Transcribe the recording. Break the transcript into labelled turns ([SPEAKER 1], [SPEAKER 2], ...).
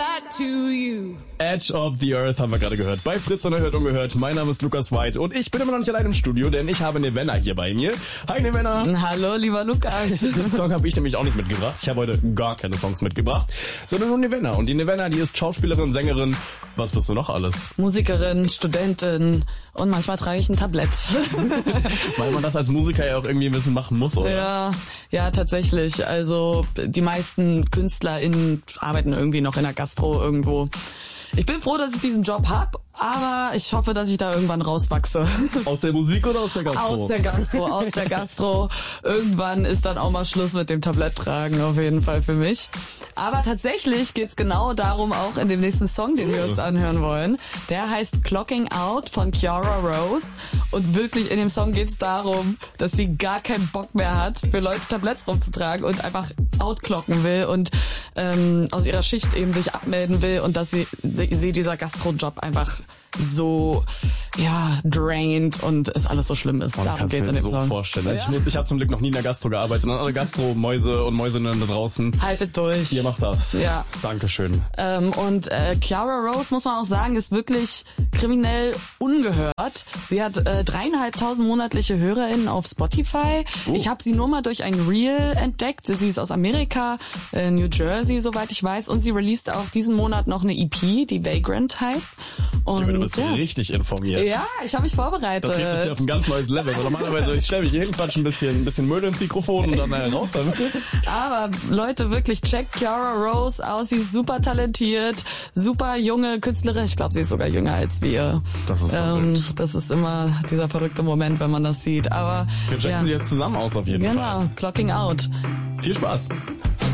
[SPEAKER 1] that to you.
[SPEAKER 2] Edge of the Earth haben wir gerade gehört. Bei Fritz Unerhört Ungehört. Mein Name ist Lukas White und ich bin immer noch nicht allein im Studio, denn ich habe Nevenna hier bei mir. Hi Nevenna.
[SPEAKER 3] Hallo, lieber Lukas.
[SPEAKER 2] Den Song habe ich nämlich auch nicht mitgebracht. Ich habe heute gar keine Songs mitgebracht, sondern nur Nevenna. Und die Nevenna, die ist Schauspielerin, Sängerin. Was bist du noch alles?
[SPEAKER 3] Musikerin, Studentin und manchmal trage ich ein Tablett.
[SPEAKER 2] Weil man das als Musiker ja auch irgendwie ein bisschen machen muss, oder?
[SPEAKER 3] Ja, tatsächlich. Also die meisten KünstlerInnen arbeiten irgendwie noch in der Gastro irgendwo. Ich bin froh, dass ich diesen Job hab, aber ich hoffe, dass ich da irgendwann rauswachse.
[SPEAKER 2] Aus der Musik oder aus der Gastro?
[SPEAKER 3] Aus der Gastro. Irgendwann ist dann auch mal Schluss mit dem Tabletttragen, auf jeden Fall für mich. Aber tatsächlich geht's genau darum auch in dem nächsten Song, den wir uns anhören wollen. Der heißt Clocking Out von Kiara Rose. Und wirklich in dem Song geht's darum, dass sie gar keinen Bock mehr hat, für Leute Tabletts rumzutragen und einfach outclocken will und aus ihrer Schicht eben sich abmelden will und dass sie dieser Gastro-Job einfach so drained und es alles so schlimm ist. Darum geht's in dem Song.
[SPEAKER 2] Vorstellen. Ja. Ich habe zum Glück noch nie in der Gastro gearbeitet. Und alle Gastro-Mäuse und Mäusinnen da draußen.
[SPEAKER 3] Haltet durch.
[SPEAKER 2] Ihr macht das.
[SPEAKER 3] Ja.
[SPEAKER 2] Dankeschön.
[SPEAKER 3] Und Kiara Rose, muss man auch sagen, ist wirklich kriminell ungehört. Sie hat 3.500 monatliche HörerInnen auf Spotify. Ich habe sie nur mal durch ein Reel entdeckt. Sie ist aus Amerika, New Jersey, soweit ich weiß. Und sie released auch diesen Monat noch eine EP, die Vagrant heißt. Und
[SPEAKER 2] du bist richtig informiert.
[SPEAKER 3] Ja, ich habe mich vorbereitet.
[SPEAKER 2] Das hebt jetzt auf ein ganz neues Level. Normalerweise, ich stelle mich hier hin, quatsch ein bisschen Müll ins Mikrofon und dann raus damit.
[SPEAKER 3] Aber Leute, wirklich, check Kiara Rose aus. Sie ist super talentiert, super junge Künstlerin. Ich glaube, sie ist sogar jünger als wir.
[SPEAKER 2] Das ist verrückt.
[SPEAKER 3] Das ist immer dieser verrückte Moment, wenn man das sieht. Aber
[SPEAKER 2] wir checken sie jetzt zusammen aus auf jeden Fall.
[SPEAKER 3] Genau, Clocking Out.
[SPEAKER 2] Viel Spaß.